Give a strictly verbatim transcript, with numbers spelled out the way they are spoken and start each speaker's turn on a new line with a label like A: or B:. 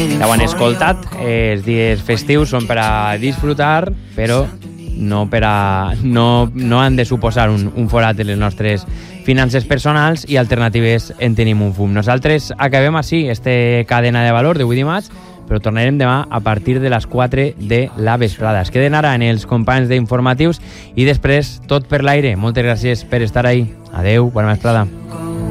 A: Ja ho han escoltat, els dies festius són per a disfrutar, però no, per a, no, no han de suposar un, un forat de les nostres finances personals, i alternatives en tenim un fum. Nosaltres acabem així este cadena de valor d'avui dimarts, però tornarem demà a partir de les quatre de la vesprada. Es queden ara en els companys d'informatius i després tot per l'aire. Moltes gràcies per estar ahí. Adeu, bona vesprada.